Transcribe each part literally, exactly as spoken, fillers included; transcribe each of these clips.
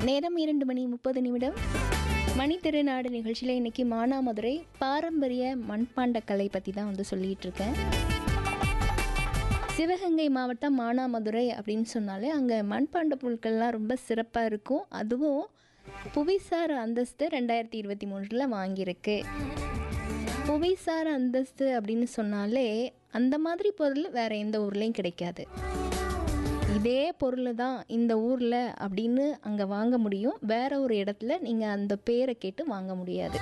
நேரம் இரண்டு மணி முப்பது நிமிடம். மணி திருநாடு நிகழ்ச்சியில் இன்றைக்கி மானாமதுரை பாரம்பரிய மண்பாண்ட கலை பற்றி தான் வந்து சொல்லிகிட்டு இருக்கேன். சிவகங்கை மாவட்டம் மானாமதுரை அப்படின்னு சொன்னாலே அங்கே மண்பாண்ட பொருட்கள்லாம் ரொம்ப சிறப்பாக இருக்கும். அதுவும் புவிசார் அந்தஸ்து ரெண்டாயிரத்தி இருபத்தி மூன்றில் வாங்கியிருக்கு. புவிசார் அந்தஸ்து அப்படின்னு சொன்னாலே அந்த மாதிரி பொருள் வேறு எந்த ஊர்லேயும் கிடைக்காது. இதே பொருள் தான் இந்த ஊரில் அப்படின்னு அங்கே வாங்க முடியும். வேற ஒரு இடத்துல நீங்கள் அந்த பேரை கேட்டு வாங்க முடியாது.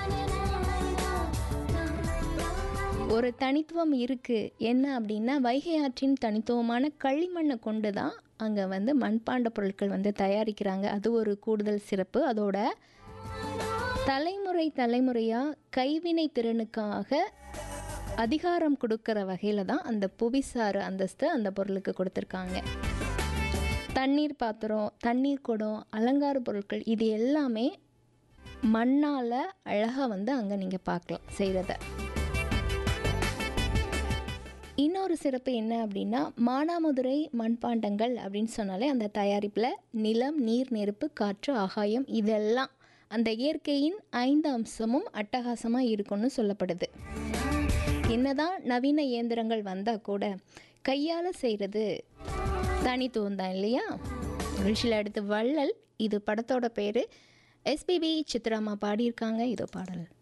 ஒரு தனித்துவம் இருக்குது. என்ன அப்படின்னா, வைகை ஆற்றின் தனித்துவமான களிமண்ணை கொண்டு தான் அங்கே வந்து மண்பாண்ட பொருட்கள் வந்து தயாரிக்கிறாங்க. அது ஒரு கூடுதல் சிறப்பு. அதோட தலைமுறை தலைமுறையாக கைவினை திறனுக்காக அதிகாரம் கொடுக்குற வகையில் தான் அந்த புவிசார் அந்தஸ்து அந்த பொருளுக்கு கொடுத்துருக்காங்க. தண்ணீர் பாத்திரம், தண்ணீர் குடம், அலங்கார பொருட்கள் இது எல்லாமே மண்ணால் அழகாக வந்து அங்கே நீங்கள் பார்க்கலாம் செய்கிறத. இன்னொரு சிறப்பு என்ன அப்படின்னா, மானாமதுரை மண்பாண்டங்கள் அப்படின்னு சொன்னாலே அந்த தயாரிப்பில் நிலம், நீர், நெருப்பு, காற்று, ஆகாயம் இதெல்லாம் அந்த இயற்கையின் ஐந்து அம்சமும் அட்டகாசமாக இருக்குன்னு சொல்லப்படுது. என்னதான் நவீன இயந்திரங்கள் வந்தால் கூட கையால் செய்கிறது தனித்துவம் தான் இல்லையா? நிகழ்ச்சியில் அடுத்து வள்ளல், இது படத்தோட பேர். எஸ்பிபி சித்ராமா பாடியிருக்காங்க. இதோ பாடல்.